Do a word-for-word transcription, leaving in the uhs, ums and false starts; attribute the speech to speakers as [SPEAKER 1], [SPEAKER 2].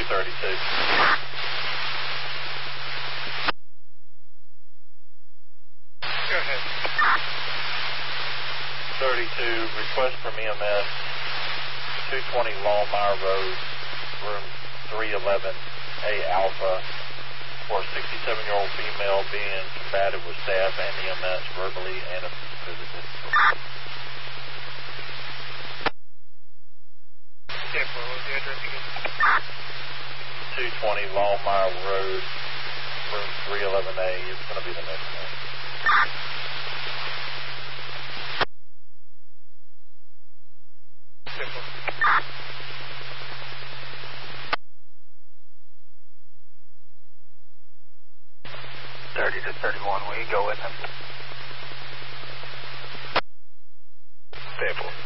[SPEAKER 1] thirty-two.
[SPEAKER 2] Go ahead.
[SPEAKER 1] thirty-two, request from E M S, two twenty Longmire Road, room three eleven A Alpha, for a sixty-seven-year-old female being combative with staff and E M S verbally and physically.
[SPEAKER 2] Yeah, what was the address again?
[SPEAKER 1] two twenty Longmire Road, room three eleven A. It's going to be the next one.
[SPEAKER 2] Simple.
[SPEAKER 3] thirty to thirty-one, will you go with him?
[SPEAKER 1] Simple.